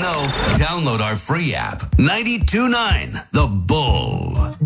know, download our free app, 92.9 The Bull.